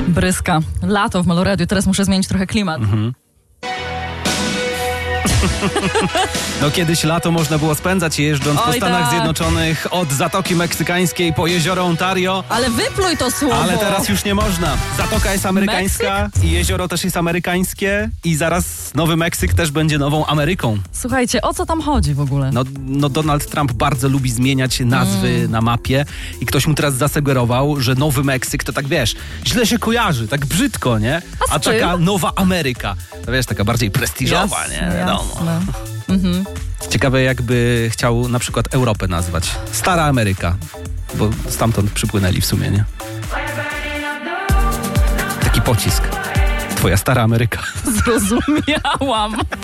Bryska. Lato w Maloradiu, teraz muszę zmienić trochę klimat. No kiedyś lato można było spędzać jeżdżąc po Stanach tak. Zjednoczonych od Zatoki Meksykańskiej po jezioro Ontario. Ale wypluj to słowo. Ale teraz już nie można. Zatoka jest amerykańska i jezioro też jest amerykańskie i zaraz Nowy Meksyk też będzie nową Ameryką. Słuchajcie, o co tam chodzi w ogóle? No Donald Trump bardzo lubi zmieniać nazwy na mapie i ktoś mu teraz zasugerował, że Nowy Meksyk to tak, wiesz, źle się kojarzy, tak brzydko, nie? A z czym? taka Nowa Ameryka, to wiesz, taka bardziej prestiżowa, nie? Wiadomo. Ciekawe, jakby chciał na przykład Europę nazwać. Stara Ameryka, bo stamtąd przypłynęli w sumie, nie? Taki pocisk. Twoja stara Ameryka. Zrozumiałam.